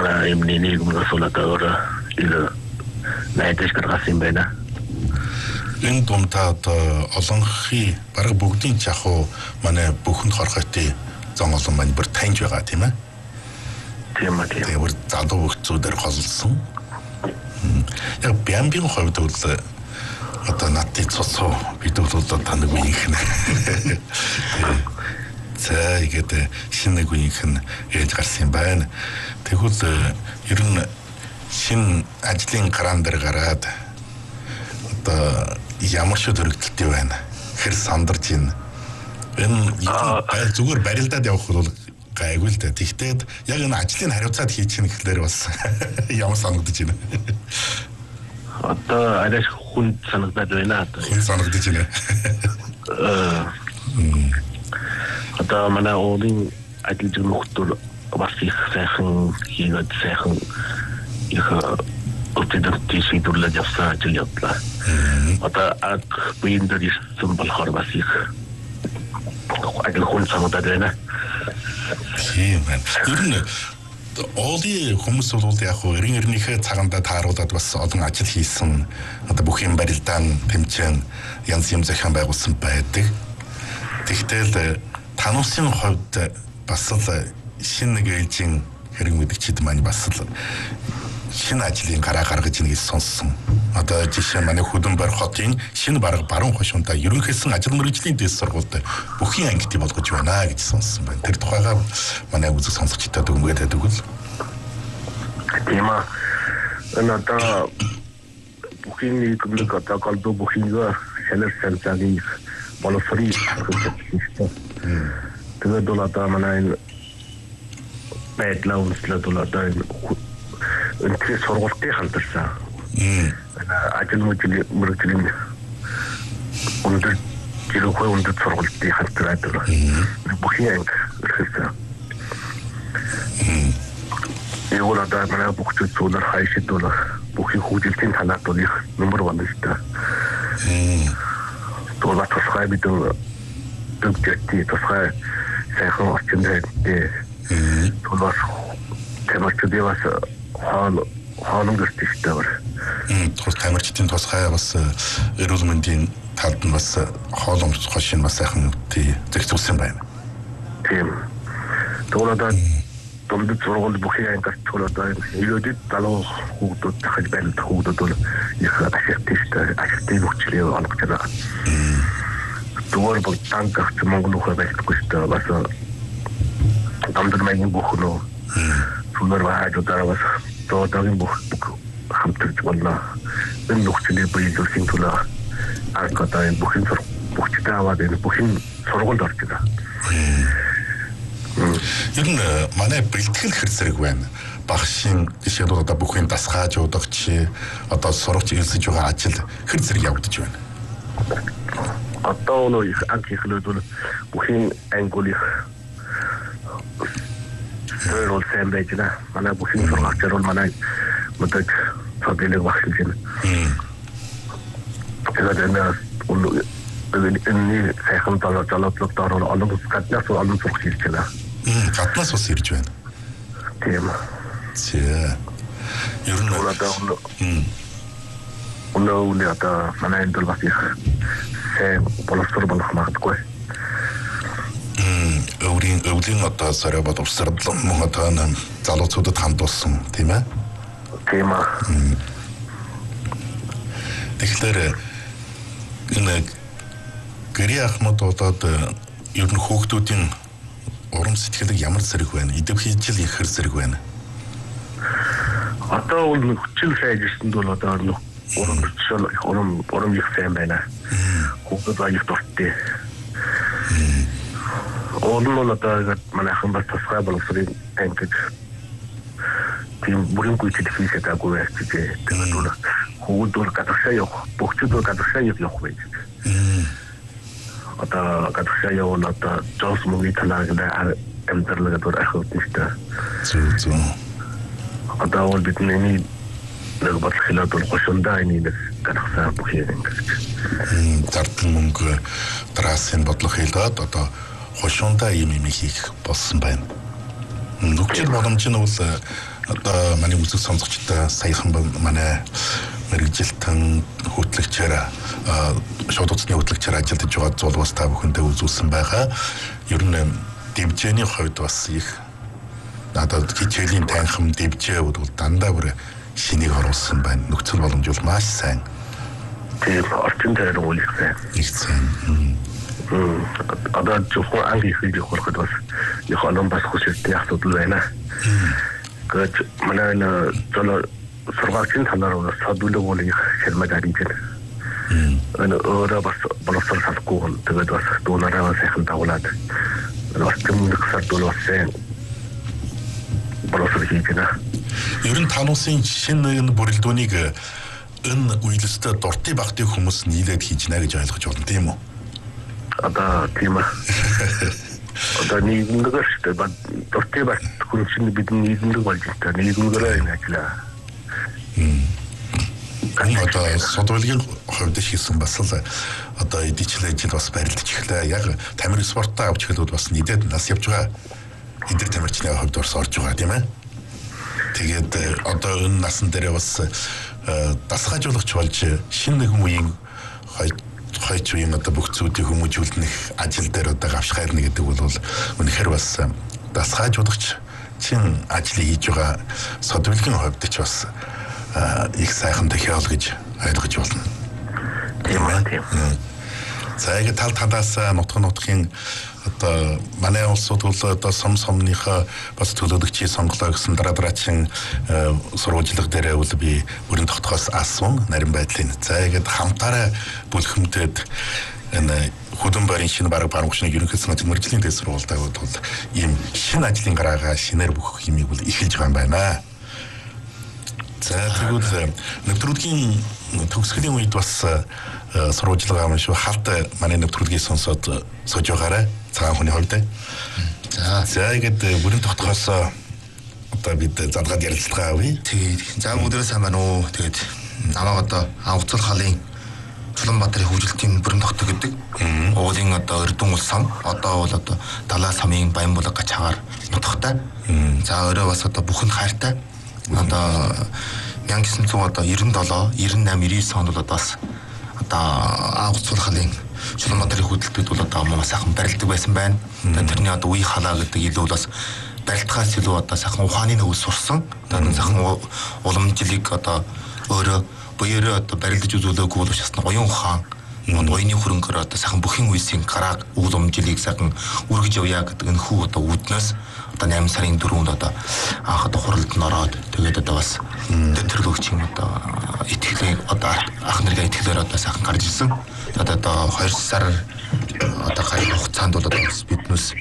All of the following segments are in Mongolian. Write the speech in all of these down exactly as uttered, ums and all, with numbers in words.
манай юм нэг юм суулатаа ил найдаж гаргасан байна. Энэ думтаа одоо олонхи бараг бүгдийн жахуу манай бүхэнд хорхойтой зон олон маань бүр таньж байгаа тийм ээ. Тийм ээ. Тэгээ бүр залуу хөлцүүдээр холсон. Яг бямбийн хувьд бол одоо надад цоцоо бид бол одоо таныг үеийнхэн. За игээд шинэ үеийнхэн яаж гарсан юм байна. Тэгвэл ер нь шинэ ажлын гараан дээр гараад одоо ямар ч төрөлтөлтэй байна. Хэр сандарч байна. Энэ зүгээр барилдаад явах бол гайгүй л дээ. Тэгтээ яг энэ ажлын хариуцаад хийчих гэхлээр бас ямар санагдаж байна. Одоо арайш хүн санагдаад байна. Хүн санагдаж байна. Одоо манай уулын ажиллаж нөхдөр бас их сайхан хийгээд сайхан их өчигдөр шийдвэрлэж явсан ажил явдлаа. Одоо аг биеийн дээр ирсэн болохоор бас их ажил хүн санагдаад байна. Тийм байна. Ер нь уулын хүмүүс бол яг хөө эрен эрнийхээ цагаандаа тааруулаад бас олон ажил хийсэн. Одоо бүх юм барилдаан тэмцээн янз юм зохион байгуулсан байдаг. Тэгтэл тануусын хувьд бас л шинэ нэг ээлжийн хэрэг мэдгчид маань бас л шинэ ажлын гараа гаргаж ийн гэж сонссон. Одоо жишээ нь манай Хөдөнбөр хотын шинэ бараг баруун хошуунтай ерөнхийдсөн ажил мэргэжлийн дэс сургуультай бүхий ангид болгож байна гэж сонссон байна. Тэр тухайга манай үзэг сонсогчдод өгмөгээд өгвөл. Тийм аа. Одоо бүхий нэг нэг одоо голдо бүхий шанал санцагийн боловсрын хэрэгжүүлэлт. Тэгээд бол одоо манай байдлаа үнслээд бол одоо энэ сургуультай хамтарсан. Ажил мэргэжлийн өндөр жирхэнэ өндөр сургуультай хамтраад бүхий анги хэрэгжүүлсэн. Яг л одоо манай бүхчүүд суулар хайшид бол бүхий хүүжилтийн танаад бол их номер one шүү дээ. Това тусгай бид дөгдөти тусгай сайхан орчин дээр това темачдээ бас хаал хаалм гэртэгтэй бар. Тус тамирчдын тусгай бас эрүүл мэндийн талд нь бас хооломж хошин бас сайхан зэгцүүлсэн байна. Тийм. Тэгвэл дундад сургууль бүхий ангиас төлөөд илүүдэд залуу хүүхдүүд дахиж байлд хүүхдүүд бол их ашигтай ашигтай нөхцөлийг олгож байгаа. Зүгээр бол танк авч Монгол ухаа байхгүй шүү дээ. Бас дамдар маягийн бүхнөө түнэр баажудаа бас тоодагийн бүх хамтарч болно. Энэ нөхцөлийг биелүүлсэн төлөө аркатай бүхэн бүхчтэй аваад энэ бүхэн сургуульд орж байгаа. Ер нь манай бэлтгэл хэр зэрэг байна. Багшийн жишээ нь одоо бүхэн дасгааж удагч одоо сурагч ирсэж байгаа ажил хэр зэрэг явагдаж байна. Одоо нөө их анх ихлээд бол бүхэн англи төрөл сайн байж байна. Манай бүхэн сургагчаар бол манай мөдөг цоглог багшилж байна. Тэгээд энэ энэ сайхан талаар залуудлууд орол олон гаднаас олон сурагч ирж байна. Гаднаас бас ирж байна. Тийм. Зэ. Ер нь одоо өнөө одоо манай энэ бол бас их сайн боловсрол болох магадгүй. Мм, өвлийн өвлийн одоо сарай боловсрол мөн одоо залууцуудад хандуулсан тийм ээ? Тийм аа. Тэгэхээр энэ гэрээ ахмад болоод ер нь хүүхдүүдийн урам сэтгэлийг ямар зэрэг байна? Идэвхжил их хэр зэрэг байна? Одоо бол хүчил сайжирсанд бол одоо урам өчсөл урам урам их сайн байна. Хүүхдүүд баяр дуртай. Олон одоо манайхан бас тусгай боловсрын ангид тийм бүрэн гүйцэд хийгээд агуу байж байгаа. Тэгээд бол хүүхдүүд гадагшаа явах, бүгд гадагшаа явах байж. Одоо гадагшаа явна одоо жолс мөнгө талаараа амьдралаа door ахвт нэртэй. Зүг зүг. Одоо бол бидний нэг бодлохлоод бол гошондоо энийг гаргасан бүх юм ингэж. Зардал мөнгө драсын бодлого хэлээд одоо хошундаа юм юм хийх болсон байна. Нөхцөл боломж нь бол одоо манай үзэл сонсогчтой саяхан манай мэрэгжилтэн хөтлөгчээр шууд утасны хөтлөгчээр ажиллаж байгаа зул бас та бүхэндээ үзүүлсэн байгаа. Ер нь дэмжээний хувьд бас их надад хичээлийн танхим дэмжээ бол дандаа бүр шинийг оруулсан байна. Нөхцөл боломж бол маш сайн. Тийм орчин тойрон үл их сайн. Их сайн. Мм одоо зөвхөн анги их их болоход бас их олон бас хүсэлтний асуудал байна. Гэж манай нэг зөв сургуулийн танаар садуулаг бол их хэрмэд аринжээ. Энэ өөрөө бас боловсрол салахгүй тэгээд бас дуунараа сайхан дагуулад бас тэмдэг сардул бас сайн боловсрол хийж байна. Ер нь тануусын шинэ энэ бүрэлдэхүүнийг энэ үйлстэй дуртай багтыг хүмүүс нийлээд хийж нэ гэж ойлгож байна тийм үү? Одоо тийм ээ. Одоо нийгэмдэр шүү дээ. Дуртай багт хүн чинь бидний нийгэмдэг болж байгаа. Нийгэмдэрээ энэ ажиллаа. Энэ одоо судалгаагийн хувьд хийсэн бас л одоо эдгчлээ ажил бас барилдаж эхлэе. Яг тамир спортоо авч эхлэхэд бас нийтэд нас явж байгаа. Эдгээр тамирчны хувьд бас орж байгаа тийм ээ. Тэгээд одоо энэ насан дээр бас дасгажуулагч болж шинэ нэгэн үеийн хойч үеийн одоо бүх зүйлийг хүмүүжүүлнэх ажил дээр одоо гавшгаарна гэдэг бол үнэхээр бас дасгажуулагч чин ажлыг хийж байгаа содвилгийн хувьд ч бас их сайхан тохиол гэж ойлгож болно. Тийм ээ. За яг тал талаас нутг нутгийн одоо манай улсууд бол одоо сум сумныхаа бас төлөөлөгчийн сонголоо гэсэн дараа дараачин сурвалжлага дээрээ бол би бүрэн тогтохоос асуун нарийн байдлын. За яг хамтаараа бүлхэмдээд энэ хөдөн байрын шинэ бараг барамгчны ерөнхий санхүүгийн мэргэжлийн дэс сургуультай бол ийм шинэ ажлын гараагаа шинээр бүх юмыг бол эхэлж байгаа юм байна. За тэгвэл нэвтрүүлгийн төгсгөлийн үед бас сурвалжлага юм шүү. Халт манай нэвтрүүлгийг сонсоод сууж байгаарай. Цагаан хүний хувьд. За за ингээд бүрэн тогтохоос одоо бид задгаад ярилцлага авъя. Тэгээд за өдрөө сайн байна уу. Тэгээд намайг одоо Авцал халын Чулуунбаатарын хөгжилтийн бүрэн тогтох гэдэг. Уулын одоо Эрдэнэ улс сан. Одоо бол одоо Далай самын Баянбулаг гачаагаар нутагтай. За өөрөө бас одоо бүхэнд хайртай. Одоо мянга гэсэн зуун одоо девяносто семь, девяносто восемь, девяносто девять онд бол бас одоо Авцал халын Чулуунбаатарын хөдөлтөд бол одоо маш сайхан барилдаг байсан байна. Тэрний одоо үе халаа гэдэг илүү бас барилдахаас илүү одоо сайхан ухааны нөхөс сурсан. Одоо сайхан уламжлалыг одоо өөрөө буюу одоо барилдаж үзүүлээгүй бол бас оюун ухаан оюуны хөрөнгөөр одоо сайхан бүхэн үйлсийн гарааг уламжлалыг сайхан үргэж явъя гэдэг энэ хүү одоо үүднээс одоо восемь сарын дөрөвөнд одоо анх одоо хуралд нь ороод тэгээд одоо бас төрлөгч юм одоо итгэлээ одоо ах нэргээ итгэлээр одоо сайхан гарч ирсэн. Одоо одоо хоёр сар одоо гай хугацаанд бол одоо биднээс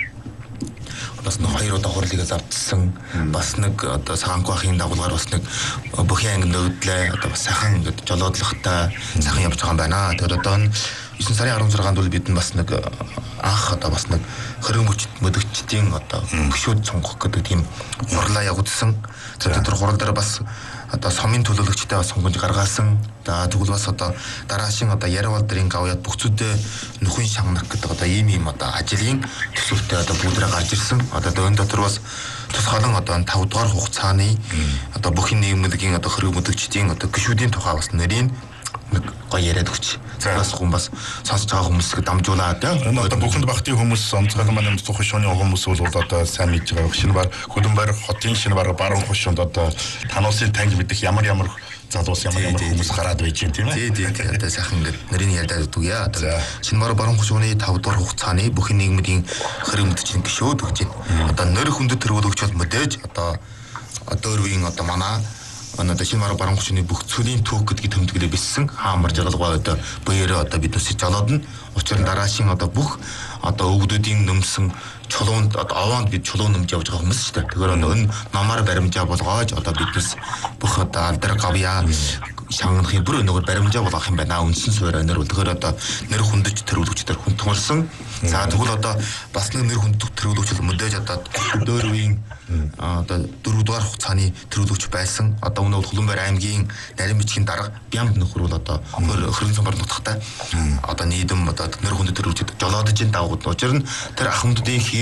бас нэг хоёр удаа хурлыг завдсан. Бас нэг одоо сагангүй ахын дагуулгаар бас нэг бүхэн анги нөөдлөө одоо бас сайхан ингээд жолоодлоготой сайхан явж байгаа юм байна. Тэгээд одоо девять сарын арван зургаанд бол бид нь бас нэг анх одоо бас нэг хориг мөдөгчдийн одоо гүшүүд цунгах гэдэг тийм хурлаа явуулсан. Тэгээд тэр хурал дээр бас одоо сумын төлөөлөгчтэй бас сонгож гаргаасан. За тэгвэл бас одоо дараашин одоо Яравал дэрийн гавьяд бүхцүүдээ нөхөн шагнах гэдэг одоо ийм ийм одоо ажлын төсөвтэй одоо бүдрэ гарч ирсэн. Одоо энэ дотор бас тусгаалan одоо тавь дугаар хугацааны одоо бүхэн нийгмийн одоо хориг мөдөгчдийн одоо гишүүдийн тухай бас нэрийн нэг гоё яриад өгч. Бас хүн бас сонсож байгаа хүмүүсийг дамжуулаад энэ одоо бүхэнд багтын хүмүүс онцгой манай тухайн шууны хүмүүс бол одоо сайн мэдж байгаа. Шинэ бар хөдөн байр хотын шинэ бар баруун хушуунд одоо тануусын танил мэдих ямар ямар залуус ямар ямар хүмүүс гараад байж юм тийм ээ. Тий, тий. Одоо сайхан ингээд нэрийн яриад өгье. Одоо шинэ бар баруун хушууны тавь дугаар хугацааны бүхэн нийгмийн хориг мөдөгчдийн гишүүд өгч байна. Одоо нэр хүндэт төрөлөгч бол мэдээж одоо одоо өрвийн одоо манай одоо шинэ марга баруун хушууны бүх цөлийн түүх гэдгийг тэмдэглээ биссэн хаамар жаргалгаа одоо буюу одоо бид үсэж жолоод нь учир нь дараашин одоо бүх одоо өвгдүүдийн нөмсөн чулуунд одоо овоонд бид чулуун нөмж явж байгаа хүмүүс шүү дээ. Тэгэхээр одоо энэ намаар баримжаа болгоож одоо биднес бүх одоо алдар гавьяа шангахын бүр өнөөр баримжаа болгох юм байна. Үндсэн суурь өнөр тэгэхээр одоо нэр хүндэж төрөлөгчдөр хүндтгүүлсэн. За тэгвэл одоо бас нэг нэр хүндэх төрөлөгч мэдээж одоо дөөрвийн одоо дөрөв дугаар хугацааны төрөлөгч байсан. Одоо өнөө Улаанбаатар аймгийн нарийн бичгийн дарга Бямд нөхөр бол одоо хөрөн цамбар нутагтай одоо нийдэм одоо нэр хүндэт төрөлөгчд жолоодж ин давгууд учир нь тэр ахмадуудын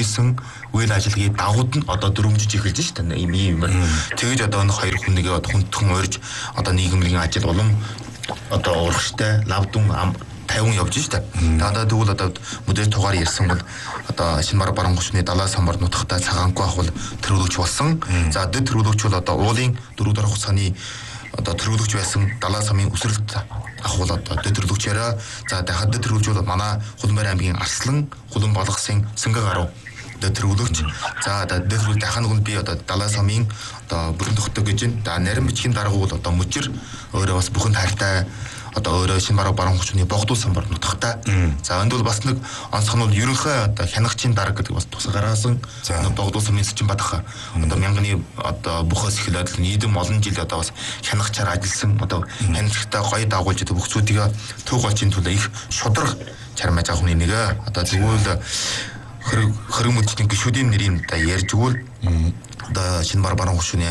хийсэн үйл ажиллагааны давууд нь одоо дөрвөмжиж эхэлж шүү дээ. Ийм ийм тэгэж одоо энэ хоёр хүнийгээ хүндхэн урьж одоо нийгмийн ажил болон одоо урагштай лавдун тавин явж штэ. Дандаа тэгвэл одоо мөдөө тугаар ярьсан бол одоо Шинмар баруун гушны далай самбар нутагтай цагаангүй ах бол төрөлөгч болсон. За дэд төрөлөгч бол одоо уулын дөрөв дарах хугацааны одоо төрөлөгч байсан далай самын өсрэлт ах бол одоо дэд төрөлөгчээрээ за дахад дэд төрөлөгч бол манай Хулмбар аймгийн Арслан Хулан балгасын Сэнгэ гаруй дэд төрөлөгч. За дэд төрөлөгч дахин нь би одоо далай самын одоо бүрэн тогтдог гэж байна. Да нарийн бичгийн даргуу бол одоо мужир өөрөө бас бүхэнд хайртай одоо өөрөө Шинмар баруун гушны богдул самбар нутагтай. За энд бол бас нэг онцгой нь бол ерөнхий одоо хянагчийн дарга гэдэг бас тусаа гаргасан. Богдул самын Сүчин Бадах одоо мянганы одоо бүхээс эхлээд нийтэм олон жил одоо бас хянагчаар ажилласан одоо хянагчтай гоё дагуулж одоо бүхцүүдийг төг олчийн төлөө их шудраг чармаж авах хүний нэгэ одоо тэгвэл хориг мөчний гишүүдийн нэрийг одоо ярьж өгвөл одоо Шинмар баруун гушны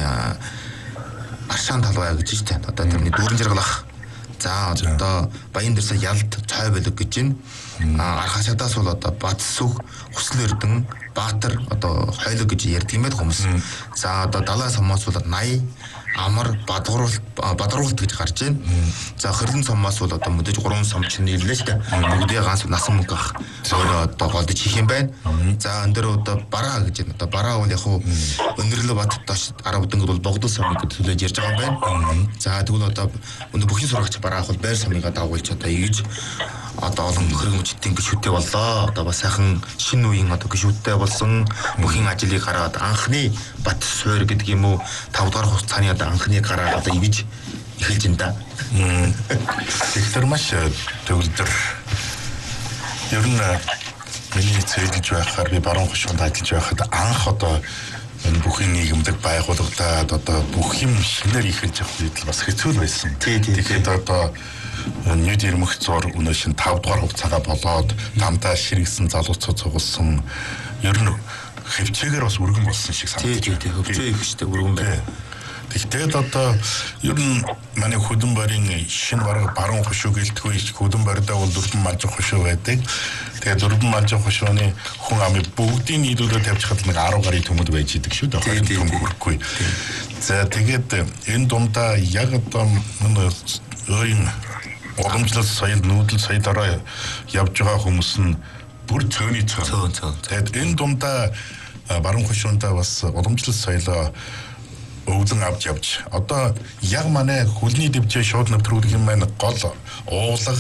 Аршаан талбай гэж байна. Одоо тэрний дүүрэн жаргалах за одоо баян дэрсэ ялд цай болог гэж байна. А архачадаас бол одоо Бадсүх, Хүсэл Эрдэн, Баатар одоо хойлог гэж ярьдаг юм байна хүмүүс. За одоо далай самаас бол наяа амар бадгууруулт бадгууруулт гэж гарч байна. За хөрлөн самаас бол одоо мэдээж гурван самч нийллээ шүү дээ. Бүгдээ ганц насан мөнгө авах. Өөрөө одоо голдож хийх юм байна. За энэ дөр одоо бараа гэж байна. Одоо бараа бол яг хуу өнөрлө бат доош арав дөнгөл бол богдол самыг төлөөж ярьж байгаа юм байна. За тэгвэл одоо өнөө бүхий сурагч бараа бол байр самыг дагуулж одоо ийж одоо олон хөрөг мөчтийн гişүүдтэй боллоо. Одоо бас сайхан шинэ үеийн одоо гişүүдтэй болсон бүхий ажлыг гараад анхны бат суур гэдэг юм уу тав дахь хугацааны одоо анхны гараа одоо ийж эхэлж энэ да. Тэгэхээр маш төвлөр ер нь миний цэглэж байхаар би баруун гушуунд ажиллаж байхад анх одоо энэ бүхий нийгэмдэг байгууллагад одоо бүх юм шинээр эхэлж явах үед бас хэцүү байсан. Тэгэхээр одоо нийт ирмэх зур өнөө шин тав дахь хугацаагаа болоод тамтаа ширгсэн залуучууд цугулсан ер нь хөвчөөгөр бас өргөн болсон шиг санагдаж байна. Тийм тийм хөвчөө их штэ өргөн байна. Тэгэхдээ одоо ер нь манай Хулмбарын шинэ бараг баруун хушуу гэлтгүй Хулмбарда бол дөрвөн малжих хушуу байдаг. Тэгээд дөрвөн малжих хушууны хүн амын бүгдийн нийлүүлээд тавьж хад нэг арав гаруй төмөд байж идэг шүү дээ. Том хөрөхгүй. За тэгээд энэ дундаа яг одоо өөрийн уламжлалт соёл нүүдэл соёлороо явж байгаа хүмүүс нь бүр цөөний цөөн. Тэгээд энэ дундаа баруун хушуундаа бас уламжлалт соёлоо өвлөн авч явж одоо яг манай хөлний дэвжээ шууд нэвтрүүлэх юм байна гол уулга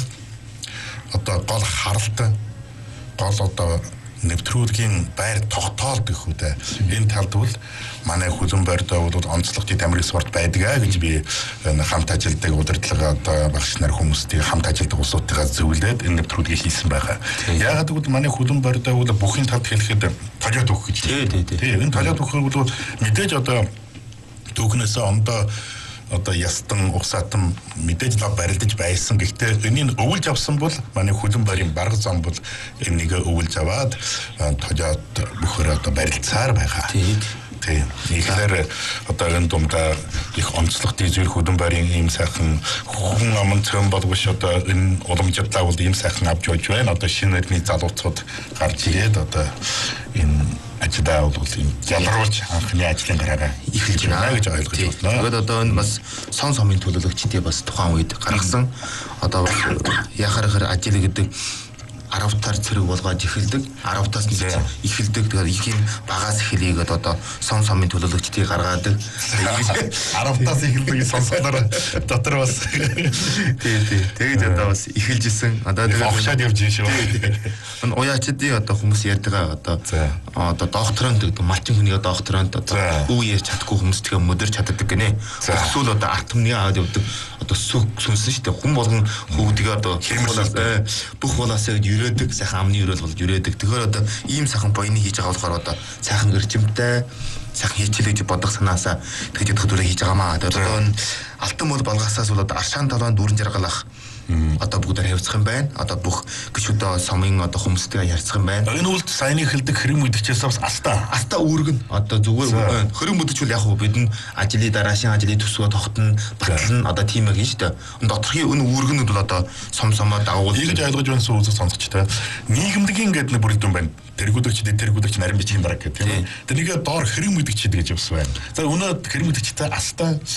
одоо гол харалт гол одоо нэвтрүүлгийн байр тогтоол гэх үдэ энэ талд бол манай Хулмбарда бол онцлогчдын тамирын спорт байдаг аа гэж би хамт ажилдаг удирдлага одоо багш нар хүмүүстэй хамт ажилдаг улсуудтайгаа зөвлөд энэ нэвтрүүлгийг хийсэн байгаа. Яагаад гэвэл манай Хулмбарда бол бүхний талд хэлэхэд толиод өгөх гэж. Тийм энэ толиод өгөх бол мэдээж одоо түүхнээсээ ондоо одоо ястан угсаатан мэдээж лав барилдаж байсан. Гэхдээ энийг өвөлж авсан бол манай Хулмбарын барга зам бол энийг өвөлж аваад толиод бөхөр одоо барилцаар байгаа. Тийм. Тэгэхээр одоо энэ дундаа их онцлогтой зүйл Хулмбарын ийм сайхан хүн аман цөөн болгош одоо энэ уламжлалаа бол ийм сайхан авч явж байна. Одоо шинэ нэрний залуучууд гарч ирээд одоо энэ ажлаа бол ялгаруулж анхны ажлын гараагаа эхэлж байна гэж ойлгож байна. Тэгээд одоо энэ бас сон сомын төлөөлөгчдийн бас тухайн үед гаргасан одоо яхаар хэр ажил гэдэг аравтаар цэрэг болгоод эхэлдэг. аравтаас нь эхэлдэг. Тэгэхээр их юм багаас эхлэгээд одоо сон сомын төлөөлөгчдийг гаргаадаг. аравтаас эхэлдэг сонсолоор дотор бас тий тий. Тэгээд одоо бас эхэлжсэн. Одоо тэгээд огшаад явж шүү. Энэ уяачдын одоо хүмүүс ярьдаг одоо одоо докторант гэдэг малчин хүний докторант одоо үү ярьж чадахгүй хүмүүс тэгээ модерч чаддаг гинэ. Эсвэл одоо атомны аваад явдаг одоо сүг сүнсэн шүү дээ. Хүн болгон хөвгдгээ одоо бүх болоосаа гэж юрээдэг сайхан амны юрэл болж юрээдэг. Тэгэхээр одоо ийм сайхан боёны хийж байгаа болохоор одоо сайхан эрчимтэй сайхан хийчихлээ гэж бодох санаасаа тэгж ядах дүрээ хийж байгаамаа. Тэгээд одоо энэ алтан мөл балгасаас бол одоо Аршаан талбайн дүүрэн жаргалах Одоо бүгдээр хавцах юм байна. Одоо бүх гişүдээ сомын одоо хүмүүстэйгээ ярьцах юм байна. Энэ үлд саяны хэлдэг хэрэг мэдгчээс бас астаа. Астаа үүргэн одоо зүгээр хэрэг мэдгчүүл яг хөө бид нь ажлын дараашин ажлын төсвөө тогтно, батлна одоо тийм яг нь шүү дээ. Доторхын өн үүргэнүүд бол одоо сом сомоо дагуул. Ийгж ойлгож байна суу үзэг сонсогчтой. Нийгэмдгийн гэдэг нэг бүрэлдэхүүн байна. Тэргүүдэгч тэргүүдэгч нарийн бичгийн дарга гэх тийм. Тэрнийг доор хэрэг мэдгчид гэж явсан байна. За өнөө хэрэг мэдгчтэй астаа